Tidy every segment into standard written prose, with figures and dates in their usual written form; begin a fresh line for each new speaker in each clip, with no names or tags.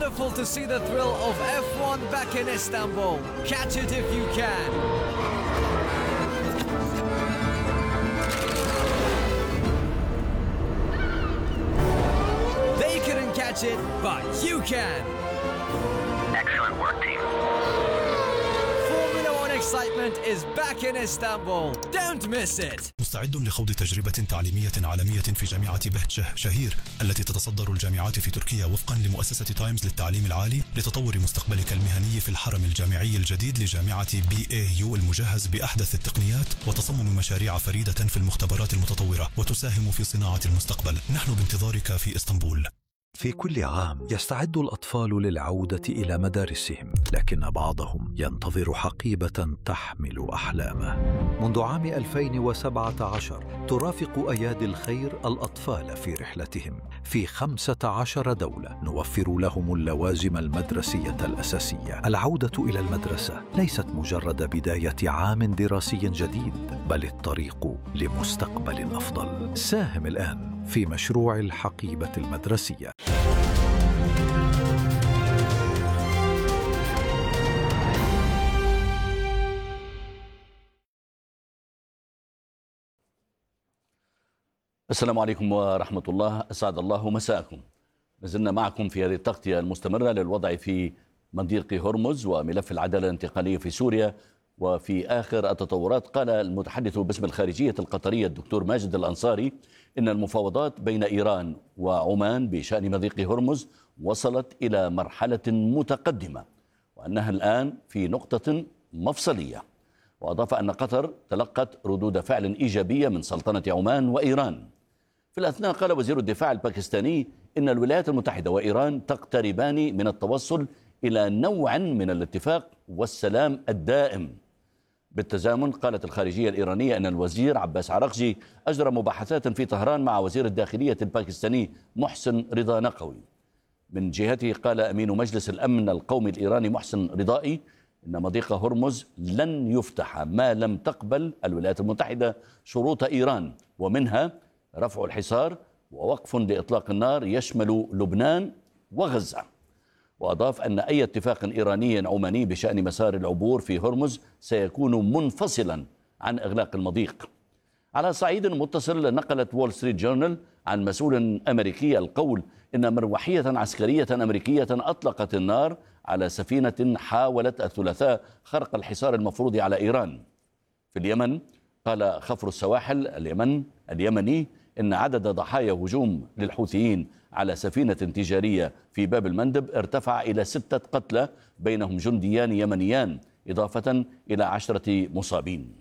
wonderful to see the thrill of F1 back in Istanbul. Catch it if you can. They couldn't catch it, but you can.
Excellent work, team.
Formula One excitement is back in Istanbul. Don't miss it.
مستعد لخوض تجربة تعليمية عالمية في جامعة بهجة شهير التي تتصدر الجامعات في تركيا وفقا لمؤسسة تايمز للتعليم العالي لتطور مستقبلك المهني في الحرم الجامعي الجديد لجامعة BAU المجهز بأحدث التقنيات وتصمم مشاريع فريدة في المختبرات المتطورة وتساهم في صناعة المستقبل. نحن بانتظارك في اسطنبول.
في كل عام يستعد الأطفال للعودة إلى مدارسهم، لكن بعضهم ينتظر حقيبة تحمل أحلامه. منذ عام 2017 ترافق أيادي الخير الأطفال في رحلتهم في 15 دولة. نوفر لهم اللوازم المدرسية الأساسية. العودة إلى المدرسة ليست مجرد بداية عام دراسي جديد، بل الطريق لمستقبل أفضل. ساهم الآن في مشروع الحقيبة المدرسية.
السلام عليكم ورحمة الله، أسعد الله مساءكم. نزلنا معكم في هذه التغطية المستمرة للوضع في مضيق هرمز وملف العدالة الانتقالية في سوريا. وفي آخر التطورات قال المتحدث باسم الخارجية القطرية الدكتور ماجد الأنصاري إن المفاوضات بين إيران وعمان بشأن مضيق هرمز وصلت إلى مرحلة متقدمة وأنها الآن في نقطة مفصلية. وأضاف أن قطر تلقت ردود فعل إيجابية من سلطنة عمان وإيران. في الأثناء قال وزير الدفاع الباكستاني إن الولايات المتحدة وإيران تقتربان من التوصل إلى نوع من الاتفاق والسلام الدائم. بالتزامن قالت الخارجية الإيرانية أن الوزير عباس عراقجي أجرى مباحثات في طهران مع وزير الداخلية الباكستاني محسن رضا نقوي. من جهته قال أمين مجلس الأمن القومي الإيراني محسن رضائي إن مضيق هرمز لن يفتح ما لم تقبل الولايات المتحدة شروط إيران، ومنها رفع الحصار ووقف لإطلاق النار يشمل لبنان وغزة. وأضاف أن أي اتفاق إيراني عماني بشأن مسار العبور في هرمز سيكون منفصلا عن إغلاق المضيق. على صعيد متصل نقلت وول ستريت جورنال عن مسؤول أمريكي القول إن مروحية عسكرية أمريكية أطلقت النار على سفينة حاولت الثلاثاء خرق الحصار المفروض على إيران. في اليمن قال خفر السواحل اليمني إن عدد ضحايا هجوم للحوثيين على سفينة تجارية في باب المندب ارتفع إلى 6 قتلى بينهم جنديان يمنيان إضافة إلى 10 مصابين.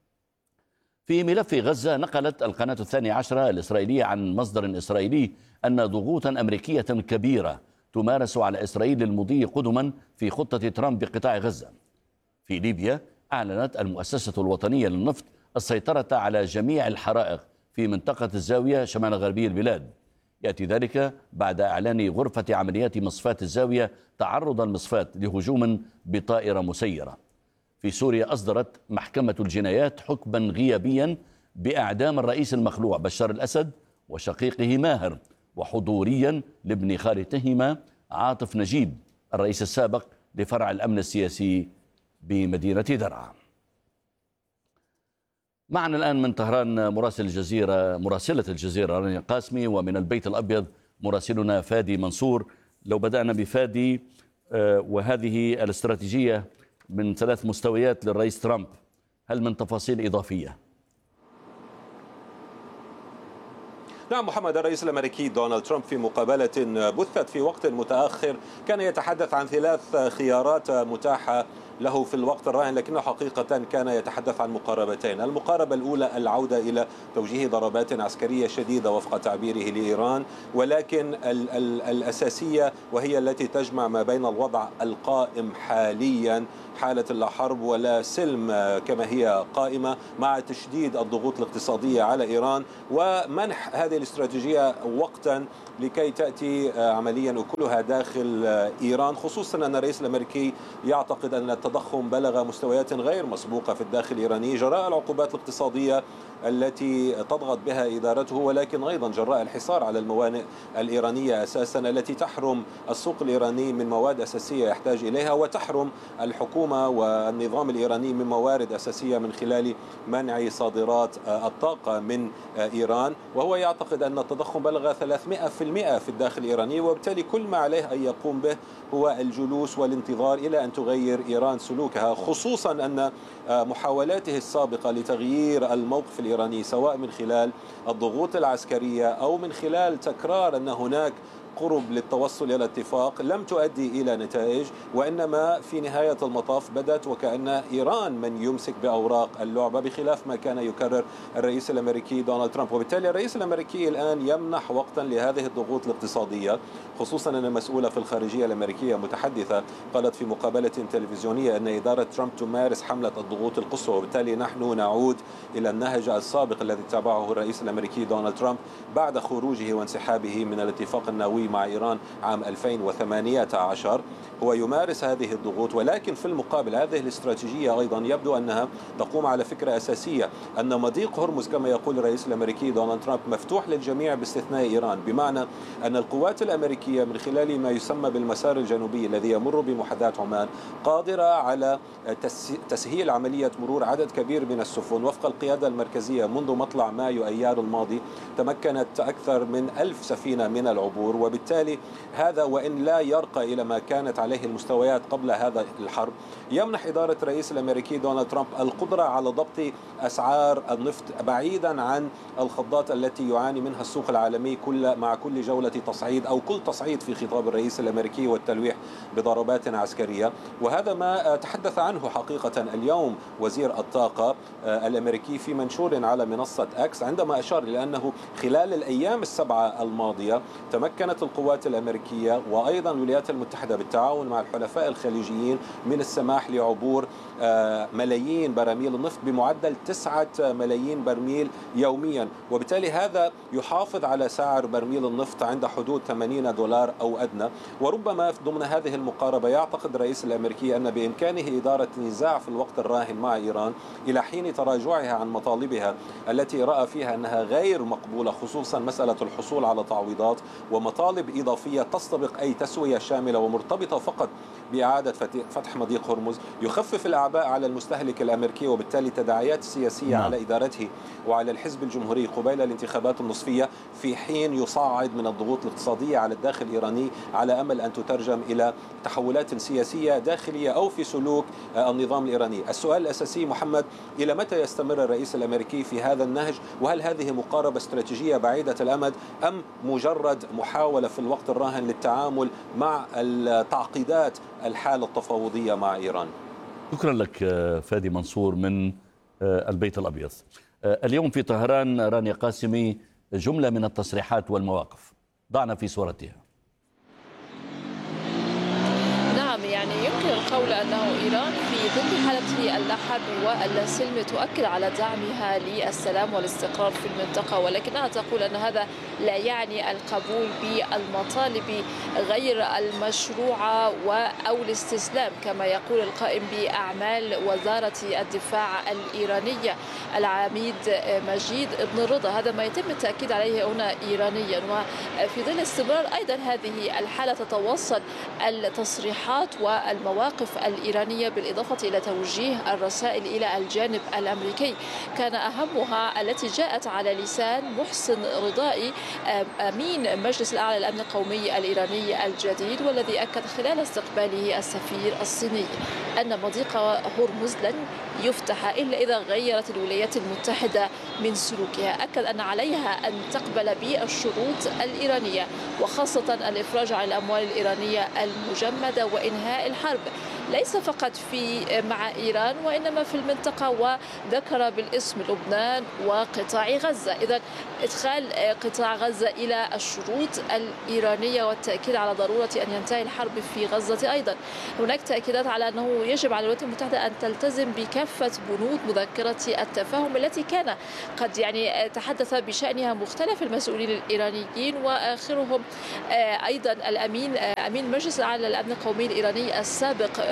في ملف غزة نقلت القناة 12 الإسرائيلية عن مصدر إسرائيلي أن ضغوطا أمريكية كبيرة تمارس على إسرائيل للمضي قدما في خطة ترامب بقطاع غزة. في ليبيا أعلنت المؤسسة الوطنية للنفط السيطرة على جميع الحرائق في منطقة الزاوية شمال غربي البلاد. يأتي ذلك بعد إعلان غرفة عمليات مصفاة الزاوية تعرض المصفاة لهجوم بطائرة مسيرة. في سوريا أصدرت محكمة الجنايات حكما غيابيا بإعدام الرئيس المخلوع بشار الأسد وشقيقه ماهر، وحضوريا لابن خالتهما عاطف نجيب الرئيس السابق لفرع الأمن السياسي بمدينة درعا. معنا الآن من طهران مراسلة الجزيرة رانيا قاسمي، ومن البيت الأبيض مراسلنا فادي منصور. لو بدأنا بفادي، وهذه الاستراتيجية من 3 مستويات للرئيس ترامب، هل من تفاصيل إضافية؟
نعم محمد، الرئيس الأمريكي دونالد ترامب في مقابلة بثت في وقت متأخر كان يتحدث عن 3 خيارات متاحة له في الوقت الراهن، لكنه حقيقة كان يتحدث عن مقاربتين. المقاربة الأولى العودة إلى توجيه ضربات عسكرية شديدة وفق تعبيره لإيران، ولكن الأساسية وهي التي تجمع ما بين الوضع القائم حاليا، حالة لا حرب ولا سلم كما هي قائمة، مع تشديد الضغوط الاقتصادية على إيران ومنح هذه الاستراتيجية وقتا لكي تأتي عمليا كلها داخل إيران، خصوصا أن الرئيس الأمريكي يعتقد أن التضخم بلغ مستويات غير مسبوقة في الداخل الإيراني جراء العقوبات الاقتصادية التي تضغط بها إدارته، ولكن أيضا جراء الحصار على الموانئ الإيرانية أساسا التي تحرم السوق الإيراني من مواد أساسية يحتاج إليها، وتحرم الحكومة والنظام الإيراني من موارد أساسية من خلال منع صادرات الطاقة من إيران. وهو يعتقد أن التضخم بلغ 300% في الداخل الإيراني، وبالتالي كل ما عليه أن يقوم به هو الجلوس والانتظار إلى أن تغير إيران سلوكها، خصوصا أن محاولاته السابقة لتغيير الموقف الإيراني سواء من خلال الضغوط العسكرية أو من خلال تكرار أن هناك قرب للتوصل إلى اتفاق لم تؤدي إلى نتائج، وإنما في نهاية المطاف بدت وكأن إيران من يمسك بأوراق اللعبة، بخلاف ما كان يكرر الرئيس الأمريكي دونالد ترامب. وبالتالي الرئيس الأمريكي الآن يمنح وقتا لهذه الضغوط الاقتصادية، خصوصا أن المسؤولة في الخارجية الأمريكية متحدثة قالت في مقابلة تلفزيونية أن إدارة ترامب تمارس حملة الضغوط القصوى، وبالتالي نحن نعود إلى النهج السابق الذي اتبعه الرئيس الأمريكي دونالد ترامب بعد خروجه وانسحابه من الاتفاق النووي مع إيران عام 2018. هو يمارس هذه الضغوط، ولكن في المقابل هذه الاستراتيجية أيضا يبدو أنها تقوم على فكرة أساسية أن مضيق هرمز كما يقول الرئيس الأمريكي دونالد ترامب مفتوح للجميع باستثناء إيران، بمعنى أن القوات الأمريكية من خلال ما يسمى بالمسار الجنوبي الذي يمر بمحاذاة عمان قادرة على تسهيل عملية مرور عدد كبير من السفن. وفق القيادة المركزية منذ مطلع مايو أيار الماضي تمكنت أكثر من 1000 سفينة من العبور، وبالتالي هذا وإن لا يرقى إلى ما كانت عليه المستويات قبل هذا الحرب يمنح إدارة الرئيس الأمريكي دونالد ترامب القدرة على ضبط أسعار النفط بعيدا عن الخضات التي يعاني منها السوق العالمي مع كل جولة تصعيد أو كل تصعيد في خطاب الرئيس الأمريكي والتلويح بضربات عسكرية. وهذا ما تحدث عنه حقيقة اليوم وزير الطاقة الأمريكي في منشور على منصة أكس، عندما أشار إلى أنه خلال الأيام السبعة الماضية تمكنت القوات الأمريكية وأيضا الولايات المتحدة بالتعاون مع الحلفاء الخليجيين من السماح لعبور ملايين براميل النفط بمعدل 9 ملايين برميل يوميا، وبالتالي هذا يحافظ على سعر برميل النفط عند حدود $80 أو أدنى. وربما ضمن هذه المقاربة يعتقد الرئيس الأمريكي أن بإمكانه إدارة نزاع في الوقت الراهن مع إيران إلى حين تراجعها عن مطالبها التي رأى فيها أنها غير مقبولة، خصوصا مسألة الحصول على تعويضات ومطالب إضافية تستبق أي تسوية شاملة ومرتبطة فقط بإعادة فتح مضيق هرمز، يخفف الأعباء على المستهلك الأمريكي وبالتالي تداعيات سياسية على إدارته وعلى الحزب الجمهوري قبيل الانتخابات النصفية، في حين يصعد من الضغوط الاقتصادية على الداخل الإيراني على أمل أن تترجم إلى تحولات سياسية داخلية أو في سلوك النظام الإيراني. السؤال الأساسي محمد، إلى متى يستمر الرئيس الأمريكي في هذا النهج؟ وهل هذه مقاربة استراتيجية بعيدة الأمد أم مجرد محاولة في الوقت الراهن للتعامل مع التعقيدات الحالة التفاوضية مع إيران؟
شكرا لك فادي منصور من البيت الأبيض. اليوم في طهران رانيا قاسمي جملة من التصريحات والمواقف، ضعنا في صورتها.
نعم، يعني يمكن القول أنه إيران في ضمن حالة الحرب والسلم تؤكد على دعمها للسلام والاستقرار في المنطقة، ولكنها تقول أن هذا لا يعني القبول بالمطالب غير المشروعة أو الاستسلام، كما يقول القائم بأعمال وزارة الدفاع الإيرانية العميد مجيد بن رضا. هذا ما يتم التأكيد عليه هنا إيرانيا، وفي ظل استمرار أيضا هذه الحالة تتوصل التصريحات والمواقف الإيرانية بالإضافة إلى توجيه الرسائل إلى الجانب الأمريكي. كان أهمها التي جاءت على لسان محسن رضائي أمين مجلس الأعلى للأمن القومي الإيراني الجديد، والذي أكد خلال استقباله السفير الصيني أن مضيق هرمز لن يفتح إلا إذا غيرت الولايات المتحدة من سلوكها. أكد أن عليها أن تقبل بالشروط الإيرانية وخاصة الإفراج عن الأموال الإيرانية المجمدة وإنهاء الحرب، ليس فقط مع إيران وإنما في المنطقة، وذكر بالاسم لبنان وقطاع غزة. إذن إدخال قطاع غزة إلى الشروط الإيرانية والتأكيد على ضرورة أن ينتهي الحرب في غزة. أيضا هناك تأكيدات على أنه يجب على الولايات المتحدة أن تلتزم بكافة بنود مذكرة التفاهم التي كان قد تحدث بشأنها مختلف المسؤولين الإيرانيين، وآخرهم أيضا أمين مجلس الأعلى للأمن القومي الإيراني السابق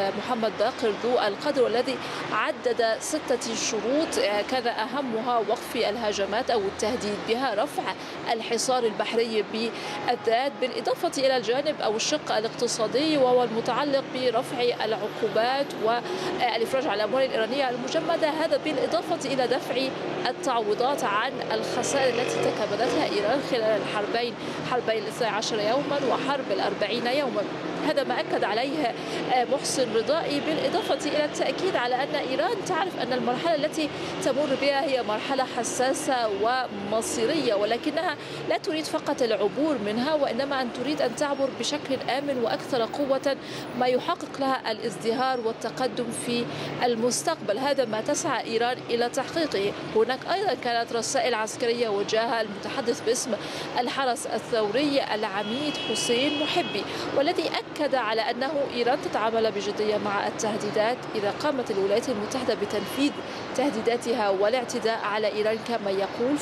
محمد باقر ذو القدر، والذي عدد 6 شروط كان أهمها وقف الهجمات أو التهديد بها، رفع الحصار البحري بالذات، بالإضافة إلى الجانب أو الشق الاقتصادي وهو المتعلق برفع العقوبات والإفراج عن الأموال الإيرانية المجمدة، هذا بالإضافة إلى دفع التعويضات عن الخسائر التي تكبدتها إيران خلال الحربين، حربي 12 يوما وحرب 40 يوما. هذا ما أكد عليه محسن رضائي، بالإضافة إلى التأكيد على أن إيران تعرف أن المرحلة التي تمر بها هي مرحلة حساسة ومصيرية، ولكنها لا تريد فقط العبور منها، وإنما أن تريد أن تعبر بشكل آمن وأكثر قوة، ما يحقق لها الازدهار والتقدم في المستقبل. هذا ما تسعى إيران إلى تحقيقه. هناك أيضا كانت رسائل عسكرية وجهها المتحدث باسم الحرس الثوري العميد حسين محبي، والذي أكد على أنه إيران تتعامل بجدية مع التهديدات إذا قامت الولايات المتحدة بتنفيذ تهديداتها والاعتداء على إيران كما يقول،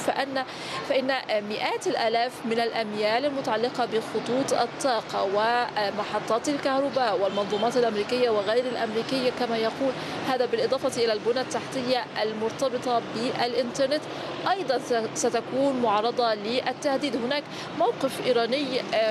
فإن مئات الآلاف من الأميال المتعلقة بخطوط الطاقة ومحطات الكهرباء والمنظومات الأمريكية وغير الأمريكية كما يقول، هذا بالإضافة إلى البنى التحتية المرتبطة بالإنترنت أيضا ستكون معرضة للتهديد. هناك موقف إيراني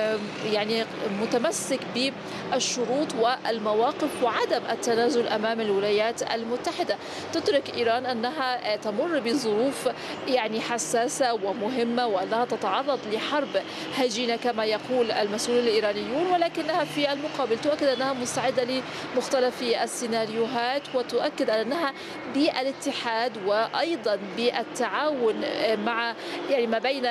يعني متمسك بالشروط والمواقف وعدم التنازل أمام الولايات المتحدة. تدرك إيران أنها تمر بظروف يعني حساسة ومهمة، وأنها تتعرض لحرب هجينة كما يقول المسؤولون الإيرانيون، ولكنها في المقابل تؤكد أنها مستعدة لمختلف السيناريوهات، وتؤكد أنها بالاتحاد وأيضا بالتعاون مع يعني ما بين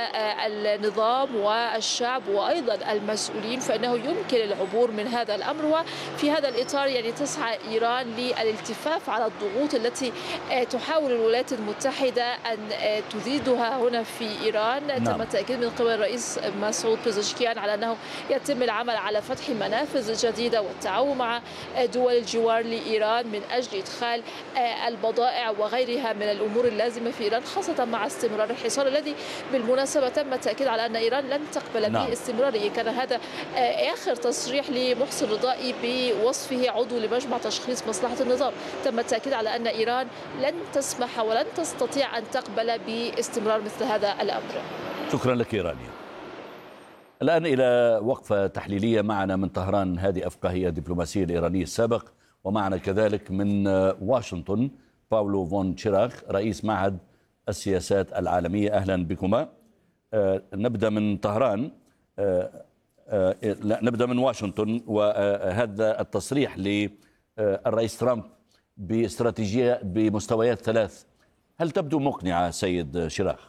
النظام والشعب وأيضا المسؤولين، فإنه يمكن العبور من هذا الأمر. وفي هذا الإطار يعني تسعى إيران للالتفاف على الضغوط التي تحاول الولايات المتحدة أن تزيدها هنا في إيران. تم التأكيد من قبل الرئيس مسعود بيزشكيان على أنه يتم العمل على فتح منافذ جديدة والتعاون مع دول الجوار لإيران من أجل إدخال البضائع وغيرها من الأمور اللازمة في إيران، خاصة مع استمرار الحصار الذي بالمناسبة تم التأكيد على أن إيران لن تقبل به استمراره. كان هذا آخر تصريح لمحسن رضائي بوصفه عضو لمجمع تشخيص مصلحة النظام. تم التأكيد على أن إيران لن تسمح ولن تستطيع أن تقبل باستمرار مثل هذا الأمر.
شكرا لك إيرانيا. الآن إلى وقفة تحليلية معنا من طهران هادي أفقاهي الدبلوماسي الإيراني السابق، ومعنا كذلك من واشنطن باولو فون تشيراخ رئيس معهد السياسات العالمية. أهلا بكما. نبدأ من طهران، لا نبدأ من واشنطن، وهذا التصريح للرئيس ترامب باستراتيجية بمستويات 3، هل تبدو مقنعة سيد شيراخ؟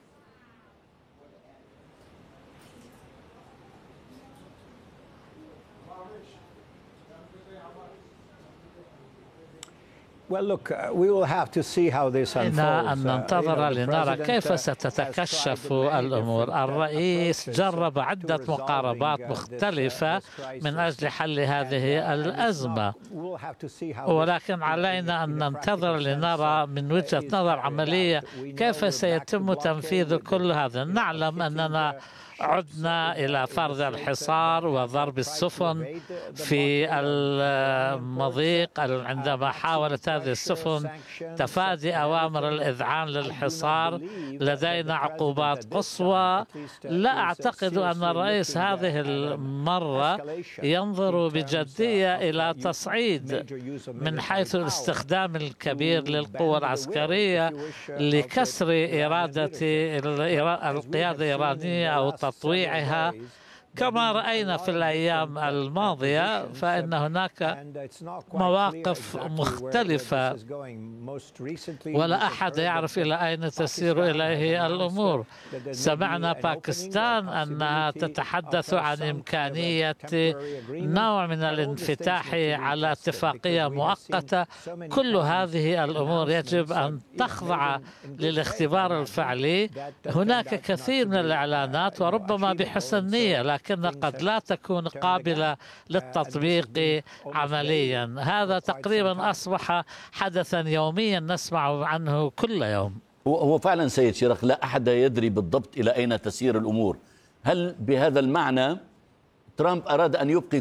إن ننتظر لنرى كيف ستتكشف الأمور. الرئيس جرب عدة مقاربات مختلفة من أجل حل هذه الأزمة، ولكن علينا أن ننتظر لنرى من وجهة نظر عملية كيف سيتم تنفيذ كل هذا. نعلم أننا عدنا إلى فرض الحصار وضرب السفن في المضيق عندما حاولت هذه السفن تفادي أوامر الإذعان للحصار. لدينا عقوبات قصوى. لا أعتقد أن الرئيس هذه المرة ينظر بجدية إلى تصعيد من حيث الاستخدام الكبير للقوى العسكرية لكسر إرادة القيادة الإيرانية أو تطويعها كما رأينا في الأيام الماضية. فإن هناك مواقف مختلفة ولا أحد يعرف إلى أين تسير إليه الأمور. سمعنا باكستان أنها تتحدث عن إمكانية نوع من الانفتاح على اتفاقية مؤقتة. كل هذه الأمور يجب أن تخضع للاختبار الفعلي. هناك كثير من الإعلانات وربما بحسن نية، لكن قد لا تكون قابلة للتطبيق عمليا. هذا تقريبا أصبح حدثا يوميا نسمع عنه كل يوم.
هو فعلا سيد شيراخ لا أحد يدري بالضبط إلى أين تسير الأمور. هل بهذا المعنى ترامب أراد أن يبقي